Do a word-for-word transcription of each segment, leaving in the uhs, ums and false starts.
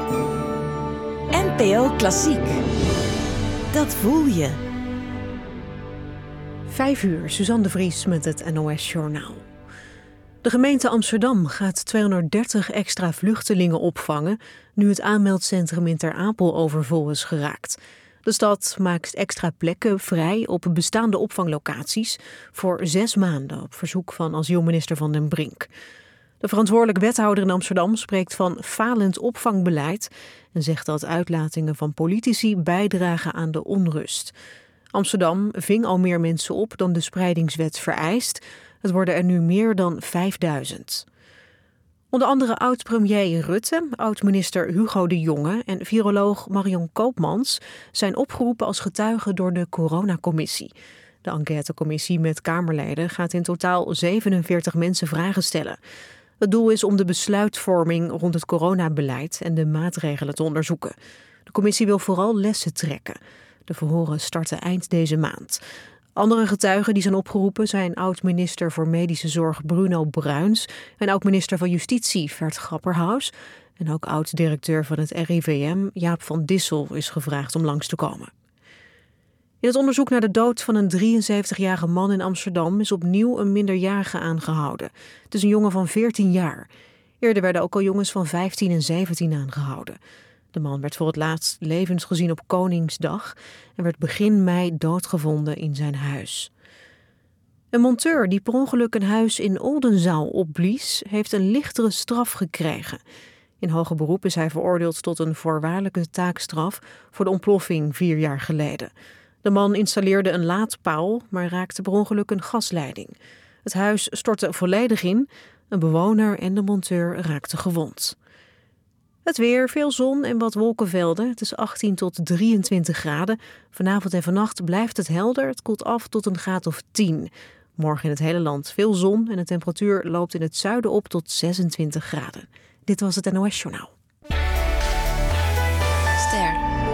N P O Klassiek. Dat voel je. Vijf uur, Suzanne de Vries met het N O S-journaal. De gemeente Amsterdam gaat tweehonderddertig extra vluchtelingen opvangen, nu het aanmeldcentrum in Ter Apel overvol is geraakt. De stad maakt extra plekken vrij op bestaande opvanglocaties voor zes maanden op verzoek van asielminister Van den Brink. De verantwoordelijk wethouder in Amsterdam spreekt van falend opvangbeleid en zegt dat uitlatingen van politici bijdragen aan de onrust. Amsterdam ving al meer mensen op dan de spreidingswet vereist. Het worden er nu meer dan vijfduizend. Onder andere oud-premier Rutte, oud-minister Hugo de Jonge en viroloog Marion Koopmans zijn opgeroepen als getuigen door de coronacommissie. De enquêtecommissie met Kamerleden gaat in totaal zevenenveertig mensen vragen stellen. Het doel is om de besluitvorming rond het coronabeleid en de maatregelen te onderzoeken. De commissie wil vooral lessen trekken. De verhoren starten eind deze maand. Andere getuigen die zijn opgeroepen zijn oud-minister voor Medische Zorg Bruno Bruins en oud-minister van Justitie Vert Grapperhaus. En ook oud-directeur van het R I V M Jaap van Dissel is gevraagd om langs te komen. In het onderzoek naar de dood van een drieënzeventigjarige man in Amsterdam is opnieuw een minderjarige aangehouden. Het is een jongen van veertien jaar. Eerder werden ook al jongens van vijftien en zeventien aangehouden. De man werd voor het laatst levend gezien op Koningsdag en werd begin mei doodgevonden in zijn huis. Een monteur die per ongeluk een huis in Oldenzaal opblies, heeft een lichtere straf gekregen. In hoger beroep is hij veroordeeld tot een voorwaardelijke taakstraf voor de ontploffing vier jaar geleden. De man installeerde een laadpaal, maar raakte per ongeluk een gasleiding. Het huis stortte volledig in. Een bewoner en de monteur raakten gewond. Het weer, veel zon en wat wolkenvelden. Het is achttien tot drieëntwintig graden. Vanavond en vannacht blijft het helder. Het koelt af tot een graad of tien. Morgen in het hele land veel zon en de temperatuur loopt in het zuiden op tot zesentwintig graden. Dit was het N O S-journaal. Ster.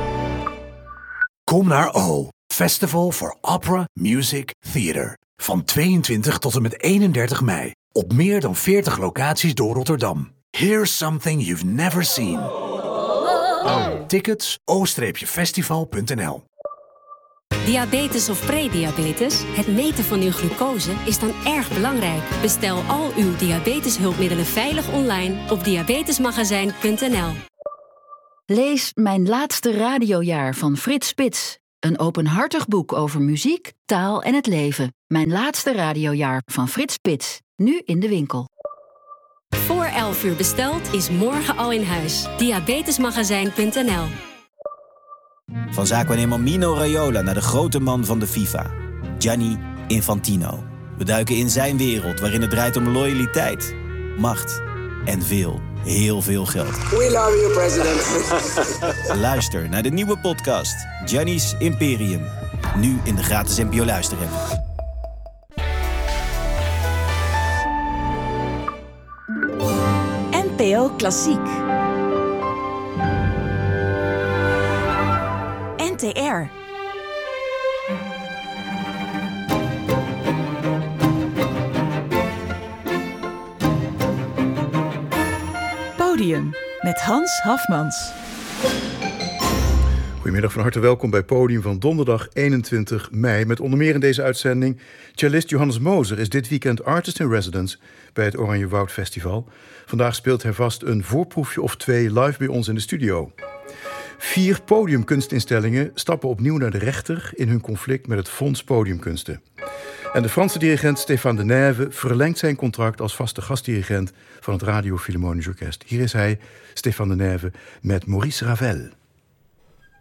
Kom naar O, Festival for Opera, Music, Theater. Van tweeëntwintig tot en met eenendertig mei. Op meer dan veertig locaties door Rotterdam. Here's something you've never seen. Oh. Tickets o festival punt n l. Diabetes of prediabetes? Het meten van uw glucose is dan erg belangrijk. Bestel al uw diabeteshulpmiddelen veilig online op diabetesmagazijn punt n l. Lees Mijn laatste radiojaar van Frits Spits. Een openhartig boek over muziek, taal en het leven. Mijn laatste radiojaar van Frits Spits. Nu in de winkel. Voor elf uur besteld is morgen al in huis. diabetesmagazijn punt n l. Van zaakwaarnemer Mino Raiola naar de grote man van de FIFA. Gianni Infantino. We duiken in zijn wereld waarin het draait om loyaliteit, macht en veel, heel veel geld. We love you, president. Luister naar de nieuwe podcast Gianni's Imperium. Nu in de gratis N P O luisterapp. N P O Klassiek. N T R. Podium met Hans Hafmans. Goedemiddag, van harte welkom bij Podium van donderdag eenentwintig mei... met onder meer in deze uitzending... cellist Johannes Moser is dit weekend artist in residence... bij het Oranje Woud Festival. Vandaag speelt hij vast een voorproefje of twee live bij ons in de studio. Vier podiumkunstinstellingen stappen opnieuw naar de rechter... in hun conflict met het Fonds Podiumkunsten. En de Franse dirigent Stéphane Denève verlengt zijn contract... als vaste gastdirigent van het Radio Philharmonisch Orkest. Hier is hij, Stéphane Denève, met Maurice Ravel.